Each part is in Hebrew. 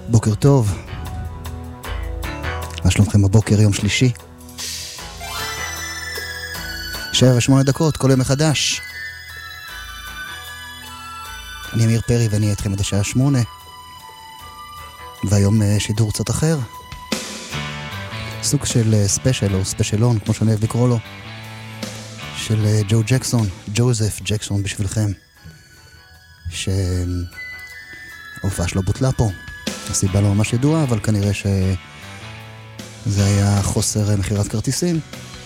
בוקר טוב. מה שלומכם בבוקר, יום שלישי? 7:08, כל יום מחדש. אני אמיר פרי ואני אתכם עד השעה 8. והיום שידור קצת אחר. סוג של ספיישל או ספיישלון, כמו שאני אוהב לקרוא לו. של ג'ו ג'קסון, ג'וזף ג'קסון בשבילכם. שההופעה שלו בוטלה פה. הסיבה לא ממש ידועה, אבל כנראה שזה היה חוסר מחירת כרטיסים.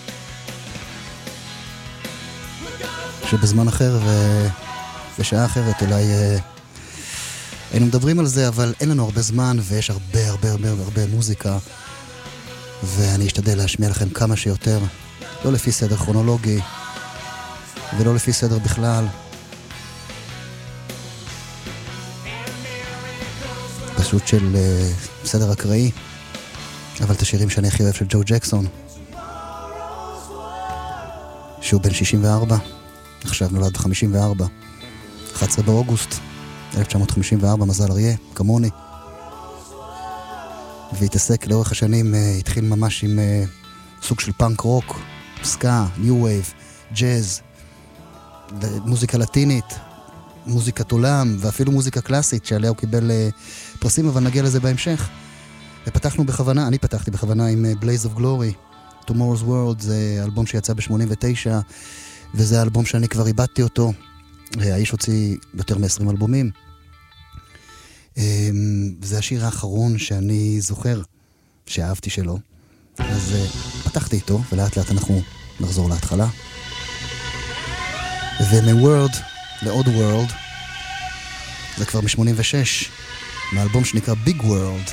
שבזמן אחר ובשעה אחרת אולי היינו מדברים על זה, אבל אין לנו הרבה זמן ויש הרבה מוזיקה, ואני אשתדל להשמיע לכם כמה שיותר, לא לפי סדר כרונולוגי ולא לפי סדר בכלל, פשוט של סדר אקראי, אבל את השירים שאני הכי אוהב של ג'ו ג'קסון, שהוא בן 64, עכשיו נולד ב-54, 11 באוגוסט 1954, מזל אריה, כמוני. והתעסק לאורך השנים, התחיל ממש עם סוג של פאנק רוק, סקה, ניו וייב, ג'אז, מוזיקה לטינית, מוזיקת עולם, ואפילו מוזיקה קלאסית שעליה הוא קיבל פרסים, אבל נגיע לזה בהמשך. ופתחנו בכוונה, אני פתחתי בכוונה עם Blaze of Glory, Tomorrow's World, זה אלבום שיצא ב-89, וזה האלבום שאני כבר איבדתי אותו. האיש הוציא יותר מ-20 אלבומים. זה השיר האחרון שאני זוכר שאהבתי שלו. אז פתחתי איתו, ולאט לאט אנחנו נחזור להתחלה. ומ-World לעוד World, זה כבר מ-86, מהאלבום שנקרא Big World.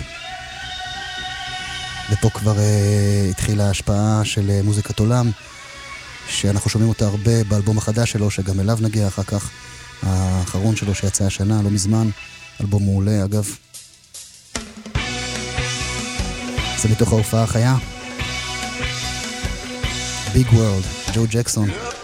ופה כבר התחילה ההשפעה של מוזיקת עולם, שאנחנו שומעים אותה הרבה באלבום החדש שלו, שגם אליו נגיע אחר כך, האחרון שלו שיצא השנה, לא מזמן, אלבום מעולה אגב. זה מתוך ההופעה החיה. Big World, ג'ו ג'קסון.